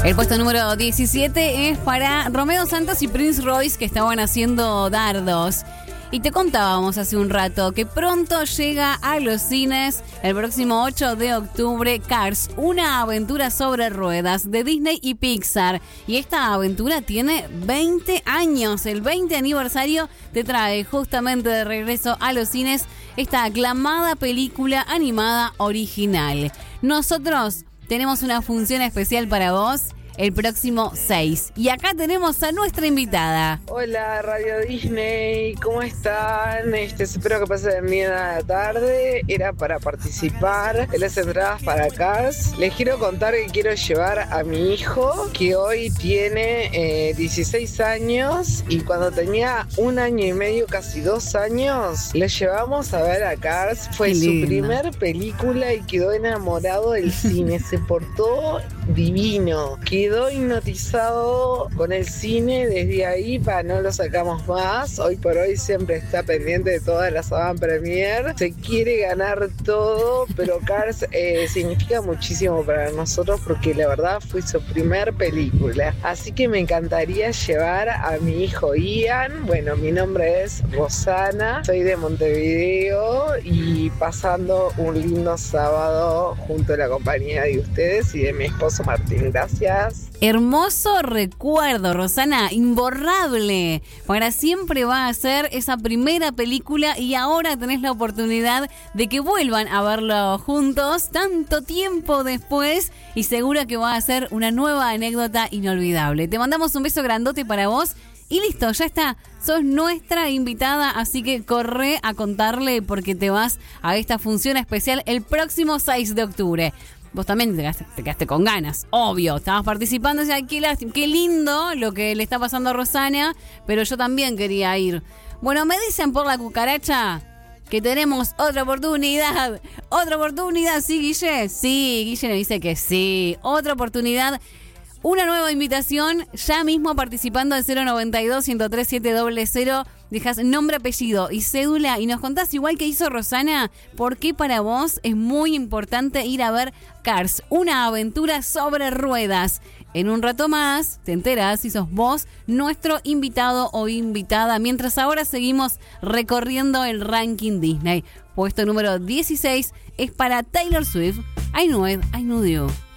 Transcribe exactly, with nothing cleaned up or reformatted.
El puesto número diecisiete es para Romeo Santos y Prince Royce, que estaban haciendo Dardos. Y te contábamos hace un rato que pronto llega a los cines el próximo ocho de octubre Cars, una aventura sobre ruedas de Disney y Pixar. Y esta aventura tiene veinte años. El veinte aniversario te trae justamente de regreso a los cines esta aclamada película animada original. Nosotros tenemos una función especial para vos el próximo seis. Y acá tenemos a nuestra invitada. Hola, Radio Disney, ¿cómo están? Este, espero que pasen bien a la tarde. Era para participar en las entradas para Cars. Les quiero contar que quiero llevar a mi hijo, que hoy tiene eh, dieciséis años, y cuando tenía un año y medio, casi dos años, le llevamos a ver a Cars. Fue su primer película y quedó enamorado del cine. Se portó divino. Quedó hipnotizado con el cine desde ahí, para no lo sacamos más. Hoy por hoy siempre está pendiente de todas las avant premier. Se quiere ganar todo, pero Cars eh, significa muchísimo para nosotros porque la verdad fue su primer película. Así que me encantaría llevar a mi hijo Ian. Bueno, mi nombre es Rosana, soy de Montevideo y pasando un lindo sábado junto a la compañía de ustedes y de mi esposo Martín. Gracias. Hermoso recuerdo, Rosana, imborrable. Para siempre va a ser esa primera película y ahora tenés la oportunidad de que vuelvan a verlo juntos tanto tiempo después y seguro que va a ser una nueva anécdota inolvidable. Te mandamos un beso grandote para vos y listo, ya está. Sos nuestra invitada, así que corre a contarle porque te vas a esta función especial el próximo seis de octubre. Vos también te quedaste, te quedaste con ganas, obvio. Estabas participando, o sea, qué, lástima, qué lindo lo que le está pasando a Rosana, pero yo también quería ir. Bueno, me dicen por la cucaracha que tenemos otra oportunidad. Otra oportunidad, ¿sí, Guille? Sí, Guille me dice que sí. Otra oportunidad. Una nueva invitación, ya mismo participando al cero noventa y dos, ciento tres, siete cero cero. Dejas nombre, apellido y cédula y nos contás, igual que hizo Rosana, por qué para vos es muy importante ir a ver Cars, una aventura sobre ruedas. En un rato más te enterás si sos vos nuestro invitado o invitada, mientras ahora seguimos recorriendo el ranking Disney. Puesto número dieciséis es para Taylor Swift, I Know It, I Know You.